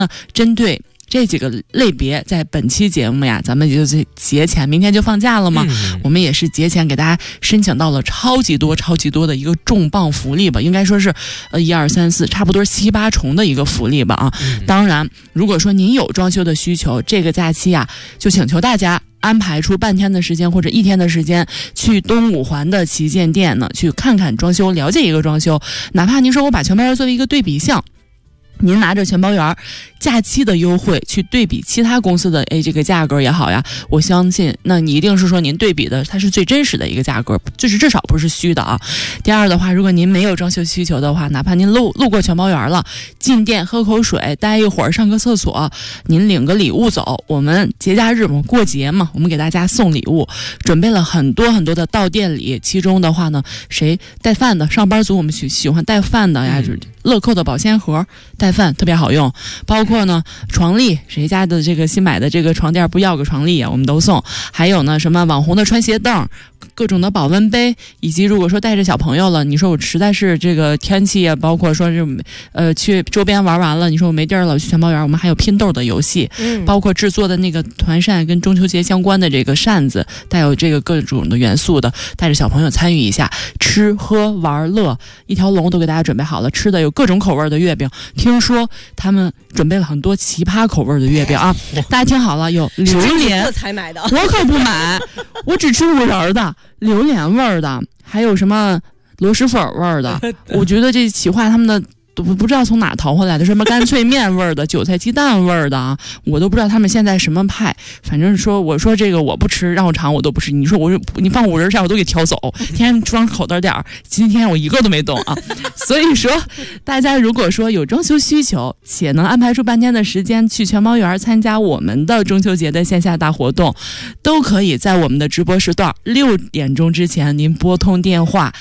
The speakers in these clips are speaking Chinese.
针对这几个类别，在本期节目呀，咱们也就是节前，明天就放假了嘛，我们也是节前给大家申请到了超级多的一个重磅福利吧，应该说是1、2、3、4，差不多7、8重的一个福利吧啊。当然，如果说您有装修的需求，这个假期呀，就请求大家安排出半天的时间或者1天的时间，去东五环的旗舰店呢，去看看装修，了解一个装修。哪怕您说我把全包园作为一个对比项，您拿着全包园假期的优惠去对比其他公司的这个价格也好呀，我相信那你一定是说您对比的它是最真实的一个价格，就是至少不是虚的啊。第二的话，如果您没有装修需求的话，哪怕您路过全包园了，进店喝口水，待一会儿上个厕所，您领个礼物走，我们节假日嘛，过节嘛，我们给大家送礼物，准备了很多的到店礼，其中的话呢，谁带饭的上班族我们喜欢带饭的呀，就是乐扣的保鲜盒带饭特别好用，包括呢床笠，谁家的这个新买的这个床垫不要个床笠啊，我们都送。还有呢什么网红的穿鞋凳，各种的保温杯，以及如果说带着小朋友了，你说我实在是这个天气啊，包括说是去周边玩完了，你说我没地儿了，去全包园，我们还有拼豆的游戏，包括制作的那个团扇跟中秋节相关的这个扇子，带有这个各种的元素的，带着小朋友参与一下，吃喝玩乐一条龙都给大家准备好了。吃的有各种口味的月饼，听说他们准备了很多奇葩口味的月饼啊，大家听好了，有榴莲才买的， 我可不买，我只吃5仁的，榴莲味儿的，还有什么螺蛳粉味儿的，我觉得这企划他们的都不知道从哪淘回来的，什么干脆面味儿的、韭菜鸡蛋味儿的啊，我都不知道他们现在什么派。反正说我说这个我不吃，让我尝我都不吃。你说你放5仁下我都给挑走，天天装口袋点儿，今天我一个都没动啊。所以说，大家如果说有装修需求，且能安排出半天的时间去全包园参加我们的中秋节的线下大活动，都可以在我们的直播时段6点钟之前，您拨通电话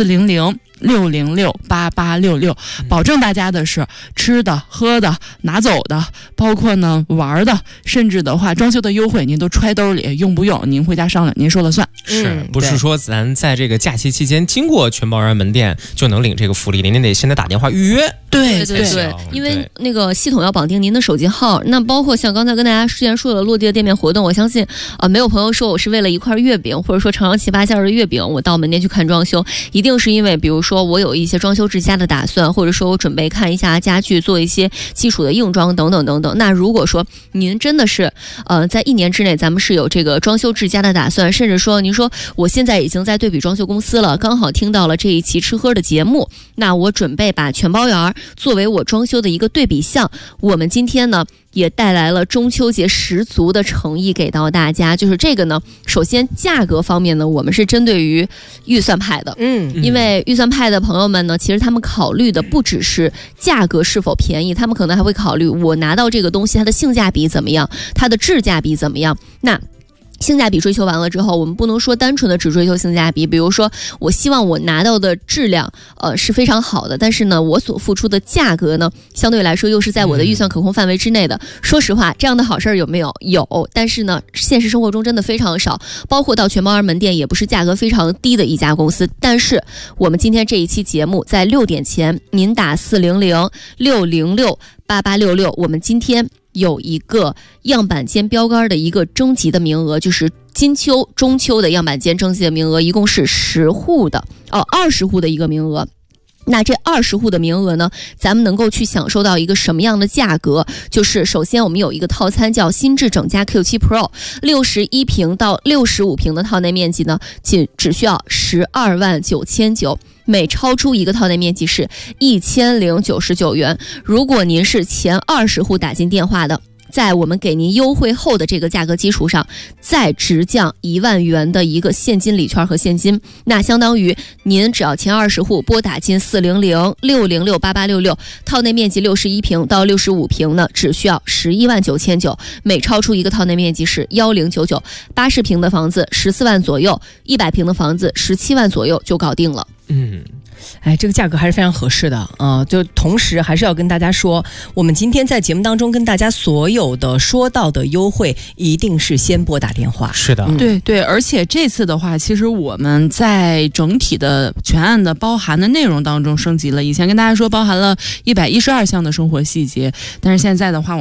400-606-8866，保证大家的是吃的、喝的、拿走的，包括呢玩的，甚至的话装修的优惠您都揣兜里，用不用您回家商量，您说了算。 是不是说咱在这个假期期间经过全包园门店就能领这个福利？您得现在打电话预约。 对，因为那个系统要绑定您的手机号。那包括像刚才跟大家之前说的落地的店面活动，我相信没有朋友说我是为了一块月饼，或者说长7、8件的月饼，我到门店去看装修，一定是因为比如说我有一些装修之家的打算，或者说我准备看一下家具，做一些基础的硬装等等等等。那如果说您真的是在1年之内咱们是有这个装修之家的打算，甚至说您说我现在已经在对比装修公司了，刚好听到了这一期吃喝的节目，那我准备把全包园作为我装修的一个对比项。我们今天呢也带来了中秋节十足的诚意给到大家，就是这个呢，首先价格方面呢，我们是针对于预算派的，因为预算派的朋友们呢，其实他们考虑的不只是价格是否便宜，他们可能还会考虑我拿到这个东西它的性价比怎么样，它的质价比怎么样。那性价比追求完了之后，我们不能说单纯的只追求性价比，比如说我希望我拿到的质量是非常好的，但是呢我所付出的价格呢相对来说又是在我的预算可控范围之内的。说实话，这样的好事儿有没有？有，但是呢现实生活中真的非常少，包括到全包园门店也不是价格非常低的一家公司。但是我们今天这一期节目在6点前您打400-606-8866，我们今天有一个样板间标杆的一个征集的名额，就是金秋中秋的样板间征集的名额，一共是20户的一个名额。那这20户的名额呢，咱们能够去享受到一个什么样的价格？就是首先我们有一个套餐叫新智整家 Q7 Pro， 61平到65平的套内面积呢，只需要12.999万，每超出一个套内面积是1099元。如果您是前20户打进电话的，在我们给您优惠后的这个价格基础上，再直降1万元的一个现金礼券和现金，那相当于您只要前20户拨打进400-606-8866，套内面积61平到65平呢，只需要11.999万，每超出一个套内面积是1099。80平的房子14万左右，100平的房子17万左右就搞定了。 这个价格还是非常合适的就同时还是要跟大家说，我们今天在节目当中跟大家所有的说到的优惠，一定是先拨打电话。 是的， 对，而且这次的话，其实我们在整体的全案的包含的内容当中升级了。以前跟大家说包含了112项的生活细节，但是现在的话，